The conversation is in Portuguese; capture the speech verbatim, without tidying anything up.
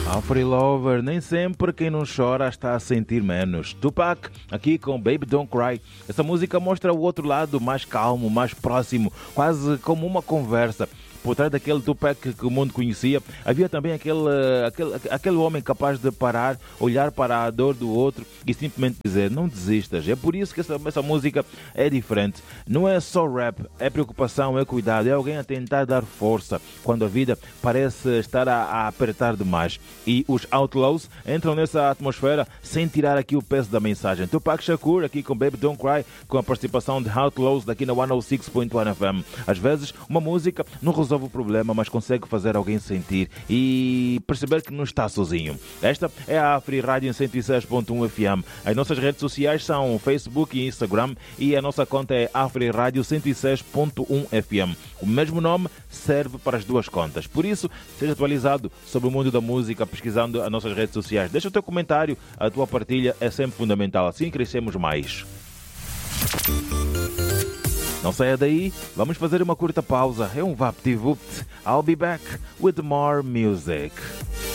Free Lover, nem sempre quem não chora está a sentir menos. Tupac, aqui com Baby Don't Cry. Essa música mostra o outro lado mais calmo, mais próximo, quase como uma conversa. Por trás daquele Tupac que o mundo conhecia, havia também aquele, aquele, aquele homem capaz de parar, olhar para a dor do outro e simplesmente dizer, não desistas. É por isso que essa, essa música é diferente. Não é só rap, é preocupação, é cuidado, é alguém a tentar dar força quando a vida parece estar a, a apertar demais. E os Outlaws entram nessa atmosfera sem tirar aqui o peso da mensagem. Tupac Shakur aqui com Baby Don't Cry, com a participação de Outlaws daqui na cento e seis ponto um F M. Às vezes, uma música não resolve o problema, mas consegue fazer alguém sentir e perceber que não está sozinho. Esta é a Afri Rádio em cento e seis ponto um F M. As nossas redes sociais são Facebook e Instagram e a nossa conta é Afri Rádio cento e seis ponto um F M. O mesmo nome serve para as duas contas. Por isso, seja atualizado sobre o mundo da música pesquisando as nossas redes sociais. Deixa o teu comentário, a tua partilha é sempre fundamental. Assim crescemos mais. Não saia daí, vamos fazer uma curta pausa. É um VaptVupt. I'll be back with more music.